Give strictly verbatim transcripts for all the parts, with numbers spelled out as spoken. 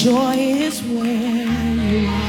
joy is where you are.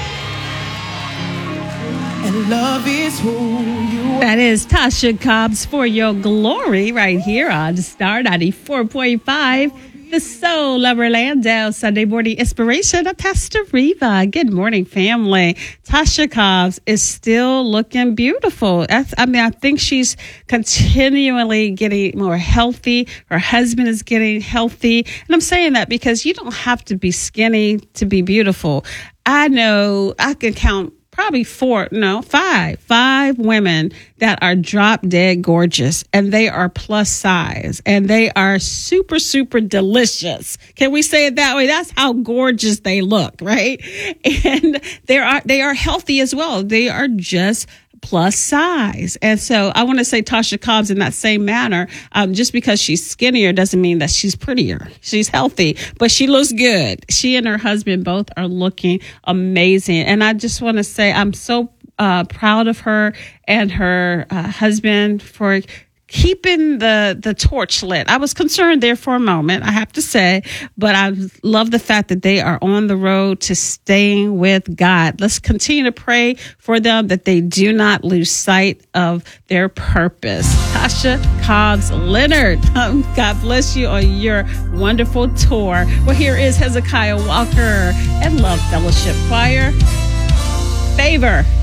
And love is who you are. That is Tasha Cobbs For Your Glory right here on Star ninety-four point five. The Soul of Orlando, Sunday morning inspiration of Pastor Reva. Good morning, family. Tasha Cobbs is still looking beautiful. That's, I mean, I think she's continually getting more healthy. Her husband is getting healthy. And I'm saying that because you don't have to be skinny to be beautiful. I know I can count probably four, no, five, five women that are drop dead gorgeous, and they are plus size, and they are super, super delicious. Can we say it that way? That's how gorgeous they look, right? And they are, they are healthy as well. They are just plus size. And so I want to say Tasha Cobbs in that same manner. Um, just because she's skinnier doesn't mean that she's prettier. She's healthy, but she looks good. She and her husband both are looking amazing. And I just want to say I'm so uh, proud of her and her uh, husband for keeping the, the torch lit. I was concerned there for a moment, I have to say, but I love the fact that they are on the road to staying with God. Let's continue to pray for them that they do not lose sight of their purpose. Tasha Cobbs Leonard, um, God bless you on your wonderful tour. Well, here is Hezekiah Walker and Love Fellowship Choir. Favor.